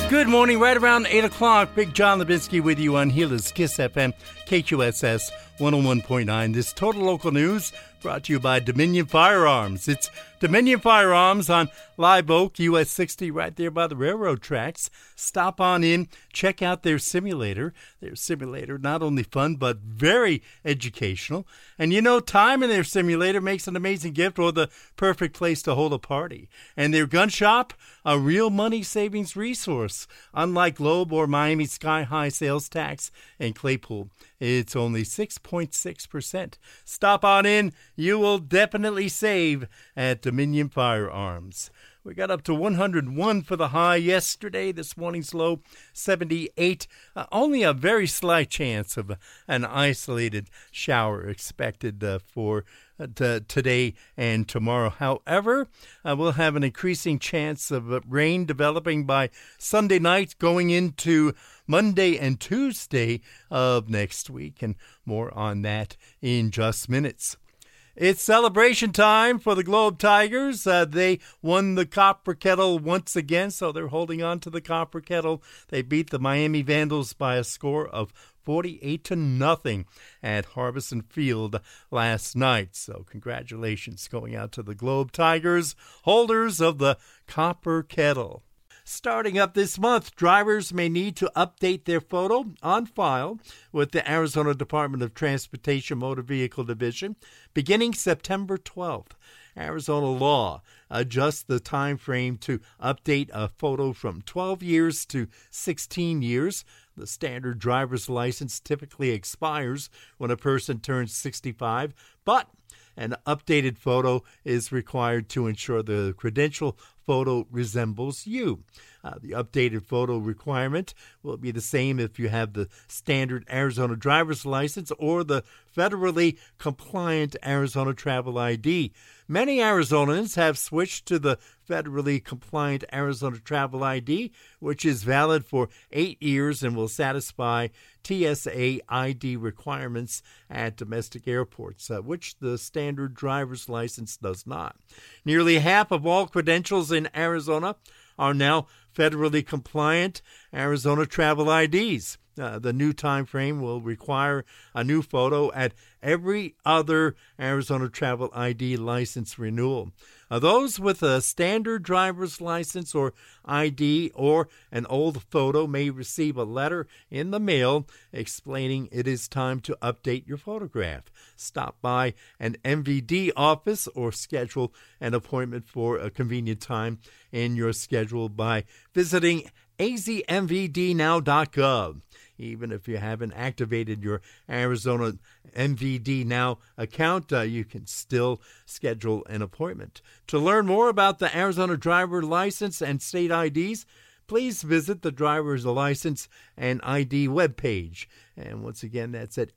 Good morning, right around 8 o'clock. Big John Lebinsky with you on Healers Kiss FM, KQSS 101.9. This Total Local News brought to you by Dominion Firearms. It's Dominion Firearms on Live Oak, US 60, right there by the railroad tracks. Stop on in, check out their simulator. Their simulator, not only fun, but very educational. And you know, time in their simulator makes an amazing gift or the perfect place to hold a party. And their gun shop, a real money savings resource. Unlike Globe or Miami Sky High sales tax in Claypool, it's only 6.6%. Stop on in. You will definitely save at Dominion Firearms. We got up to 101 for the high yesterday. This morning's low, 78. Only a very slight chance of an isolated shower expected for today and tomorrow. However, we'll have an increasing chance of rain developing by Sunday night going into Monday and Tuesday of next week, and more on that in just minutes. It's celebration time for the Globe Tigers. They won the Copper Kettle once again, so they're holding on to the Copper Kettle. They beat the Miami Vandals by a score of 48-0 at Harbison Field last night. So congratulations going out to the Globe Tigers, holders of the Copper Kettle. Starting up this month, drivers may need to update their photo on file with the Arizona Department of Transportation Motor Vehicle Division beginning September 12th. Arizona law adjusts the time frame to update a photo from 12 years to 16 years. The standard driver's license typically expires when a person turns 65, but an updated photo is required to ensure the credential photo resembles you. The updated photo requirement will be the same if you have the standard Arizona driver's license or the federally compliant Arizona Travel ID. Many Arizonans have switched to the federally compliant Arizona Travel ID, which is valid for 8 years and will satisfy TSA ID requirements at domestic airports, which the standard driver's license does not. Nearly half of all credentials in Arizona are now federally compliant Arizona Travel IDs. The new time frame will require a new photo at every other Arizona Travel ID license renewal. Those with a standard driver's license or ID or an old photo may receive a letter in the mail explaining it is time to update your photograph. Stop by an MVD office or schedule an appointment for a convenient time in your schedule by visiting azmvdnow.gov. Even if you haven't activated your Arizona MVD Now account, you can still schedule an appointment. To learn more about the Arizona driver license and state IDs, please visit the driver's license and ID webpage. And once again, that's at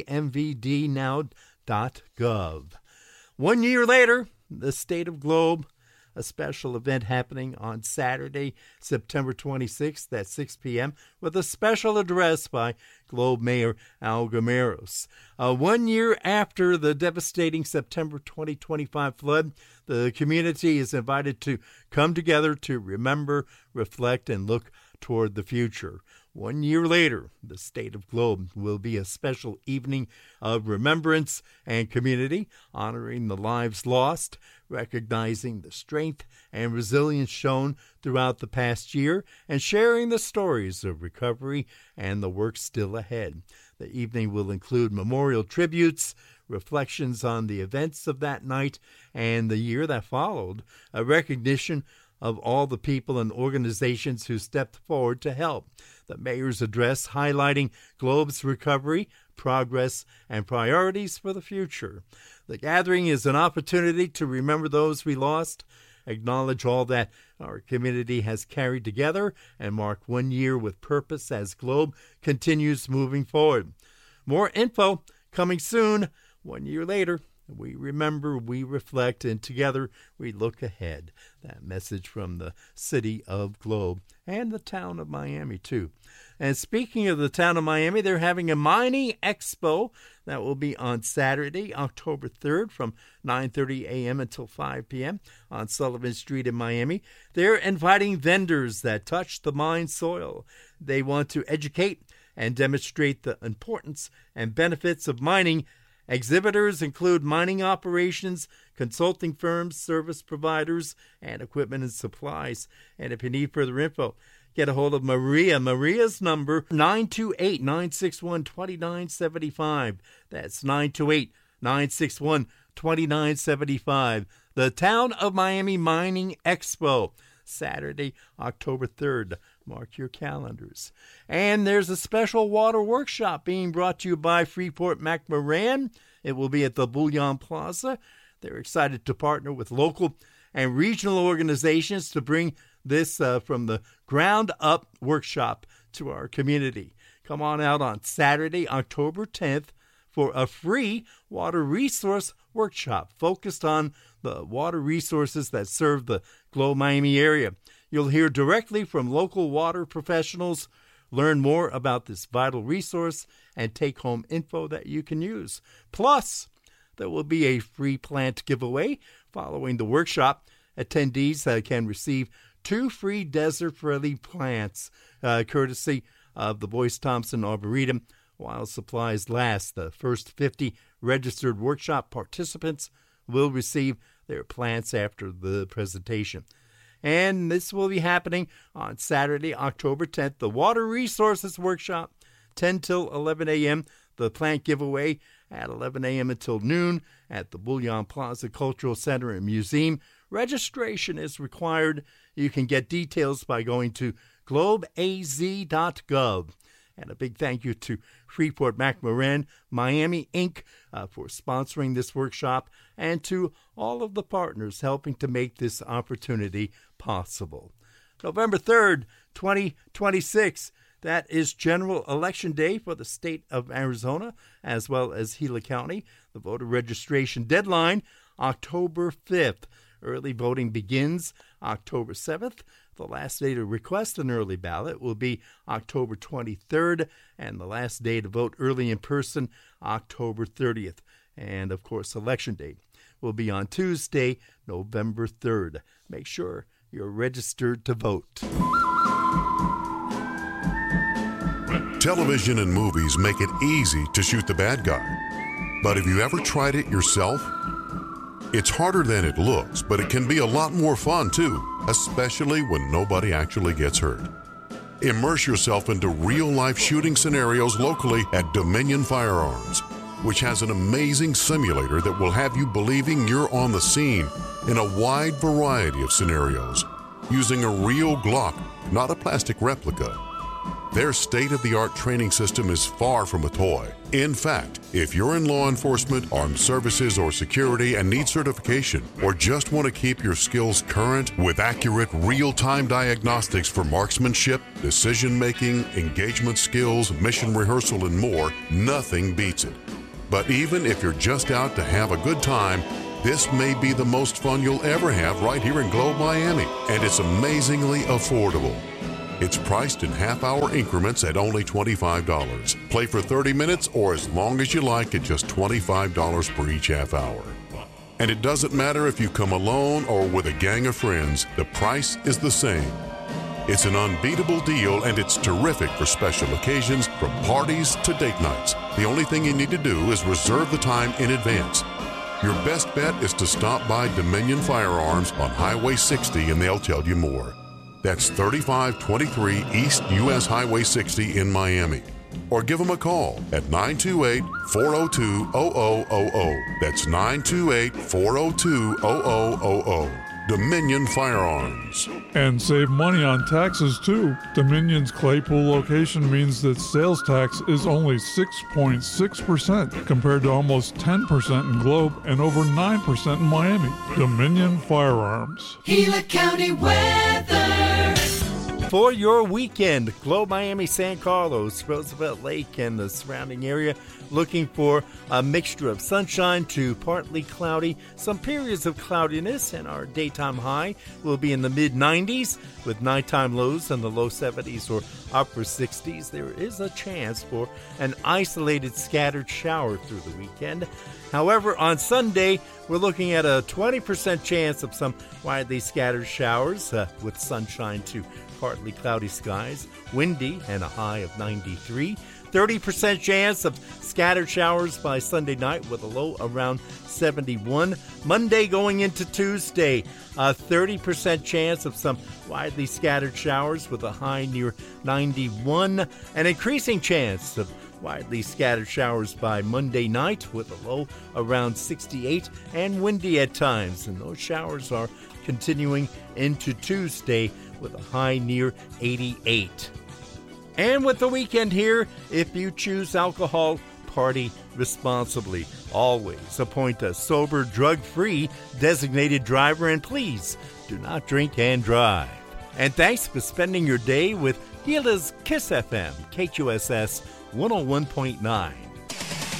azmvdnow.gov. 1 year later, the state of Globe, a special event happening on Saturday, September 26th at 6 p.m. with a special address by Globe Mayor Al Gameros. 1 year after the devastating September 2025 flood, the community is invited to come together to remember, reflect, and look toward the future. 1 year later, the state of Globe will be a special evening of remembrance and community, honoring the lives lost, recognizing the strength and resilience shown throughout the past year, and sharing the stories of recovery and the work still ahead. The evening will include memorial tributes, reflections on the events of that night and the year that followed, a recognition of all the people and organizations who stepped forward to help. The mayor's address highlighting Globe's recovery, progress, and priorities for the future. The gathering is an opportunity to remember those we lost, acknowledge all that our community has carried together, and mark 1 year with purpose as Globe continues moving forward. More info coming soon. 1 year later, We remember, we reflect, and together we look ahead. That message from the city of Globe and the town of Miami, too. And speaking of the town of Miami, they're having a mining expo that will be on Saturday, October 3rd from 9:30 a.m. until 5 p.m. on Sullivan Street in Miami. They're inviting vendors that touch the mine soil. They want to educate and demonstrate the importance and benefits of mining. Exhibitors include mining operations, consulting firms, service providers, and equipment and supplies. And if you need further info, get a hold of Maria. Maria's number, 928-961-2975. That's 928-961-2975. The Town of Miami Mining Expo, Saturday, October 3rd. Mark your calendars. And there's a special water workshop being brought to you by Freeport-McMoRan. It will be at the Bullion Plaza. They're excited to partner with local and regional organizations to bring this from the ground up workshop to our community. Come on out on Saturday, October 10th for a free water resource workshop focused on the water resources that serve the Globe Miami area. You'll hear directly from local water professionals, learn more about this vital resource, and take home info that you can use. Plus, there will be a free plant giveaway following the workshop. Attendees can receive 2 free desert-friendly plants, courtesy of the Boyce Thompson Arboretum, while supplies last. The first 50 registered workshop participants will receive their plants after the presentation. And this will be happening on Saturday, October 10th, the Water Resources Workshop, 10 till 11 a.m., the plant giveaway at 11 a.m. until noon at the Bullion Plaza Cultural Center and Museum. Registration is required. You can get details by going to globeaz.gov. And a big thank you to Freeport-McMoRan, Miami, Inc. For sponsoring this workshop, and to all of the partners helping to make this opportunity possible. November 3rd, 2026, that is General Election Day for the state of Arizona, as well as Gila County. The voter registration deadline, October 5th. Early voting begins October 7th. The last day to request an early ballot will be October 23rd, and the last day to vote early in person, October 30th. And, of course, Election Day will be on Tuesday, November 3rd. Make sure you're registered to vote. Television and movies make it easy to shoot the bad guy. But have you ever tried it yourself? It's harder than it looks, but it can be a lot more fun too, especially when nobody actually gets hurt. Immerse yourself into real-life shooting scenarios locally at Dominion Firearms, which has an amazing simulator that will have you believing you're on the scene in a wide variety of scenarios, using a real Glock, not a plastic replica. Their state-of-the-art training system is far from a toy. In fact, if you're in law enforcement, armed services, or security and need certification, or just want to keep your skills current with accurate real-time diagnostics for marksmanship, decision-making, engagement skills, mission rehearsal, and more, nothing beats it. But even if you're just out to have a good time, this may be the most fun you'll ever have right here in Globe, Miami, and it's amazingly affordable. It's priced in half-hour increments at only $25. Play for 30 minutes or as long as you like at just $25 per each half hour. And it doesn't matter if you come alone or with a gang of friends, the price is the same. It's an unbeatable deal, and it's terrific for special occasions, from parties to date nights. The only thing you need to do is reserve the time in advance. Your best bet is to stop by Dominion Firearms on Highway 60 and they'll tell you more. That's 3523 East U.S. Highway 60 in Miami. Or give them a call at 928-402-0000. That's 928-402-0000. Dominion Firearms. And save money on taxes, too. Dominion's Claypool location means that sales tax is only 6.6% compared to almost 10% in Globe and over 9% in Miami. Dominion Firearms. Gila County weather. For your weekend, Globe, Miami, San Carlos, Roosevelt Lake, and the surrounding area looking for a mixture of sunshine to partly cloudy, some periods of cloudiness, and our daytime high will be in the mid-90s with nighttime lows in the low 70s or upper 60s. There is a chance for an isolated scattered shower through the weekend. However, on Sunday, we're looking at a 20% chance of some widely scattered showers with sunshine to partly cloudy skies, windy, and a high of 93. 30% chance of scattered showers by Sunday night with a low around 71. Monday going into Tuesday, a 30% chance of some widely scattered showers with a high near 91. An increasing chance of widely scattered showers by Monday night with a low around 68 and windy at times. And those showers are continuing into Tuesday with a high near 88. And with the weekend here, if you choose alcohol, party responsibly. Always appoint a sober, drug-free designated driver, and please do not drink and drive. And thanks for spending your day with Gila's Kiss FM, KQSS 101.9.